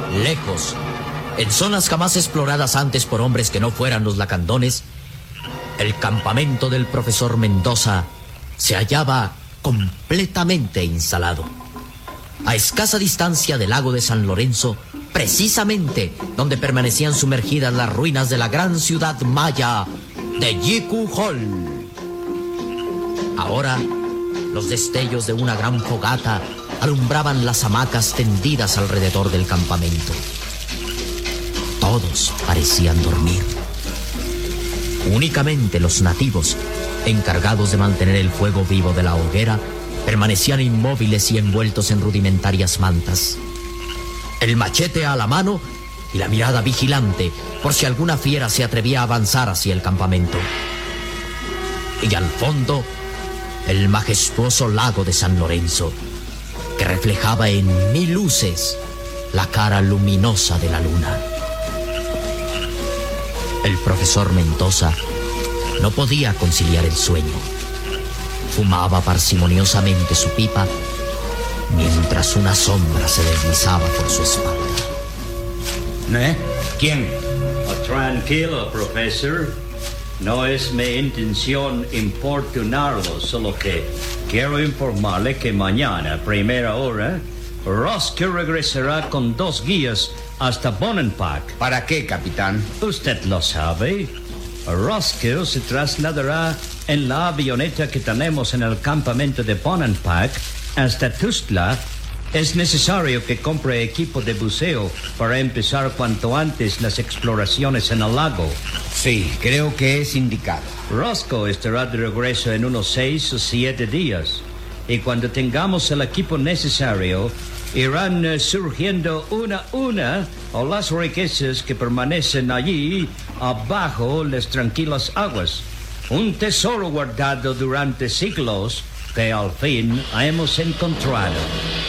lejos, en zonas jamás exploradas antes por hombres que no fueran los lacandones, el campamento del profesor Mendoza se hallaba completamente instalado, a escasa distancia del lago de San Lorenzo, precisamente donde permanecían sumergidas las ruinas de la gran ciudad maya de Yicuhol. Ahora, los destellos de una gran fogata alumbraban las hamacas tendidas alrededor del campamento. Todos parecían dormir. Únicamente los nativos, encargados de mantener el fuego vivo de la hoguera, permanecían inmóviles y envueltos en rudimentarias mantas, el machete a la mano y la mirada vigilante por si alguna fiera se atrevía a avanzar hacia el campamento. Y al fondo, el majestuoso lago de San Lorenzo, que reflejaba en 1000 luces la cara luminosa de la luna. El profesor Mendoza no podía conciliar el sueño. Fumaba parsimoniosamente su pipa mientras una sombra se deslizaba por su espalda. ¿Eh? ¿Quién? Tranquilo, profesor. No es mi intención importunarlo, solo que quiero informarle que mañana, a primera hora, Roscoe regresará con 2 guías hasta Bonenpack. ¿Para qué, capitán? Usted lo sabe. Roscoe se trasladará en la avioneta que tenemos en el campamento de Bonenpack hasta Tuzla. Es necesario que compre equipo de buceo para empezar cuanto antes las exploraciones en el lago. Sí, creo que es indicado. Roscoe estará de regreso en unos 6 o 7 días. Y cuando tengamos el equipo necesario, irán surgiendo una a una las riquezas que permanecen allí abajo las tranquilas aguas. Un tesoro guardado durante siglos que al fin hemos encontrado.